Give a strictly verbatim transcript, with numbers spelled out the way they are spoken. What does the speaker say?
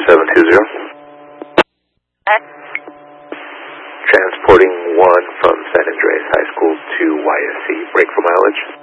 seven two zero. Okay. Transporting one from San Andreas High School to Y S C. Break for mileage.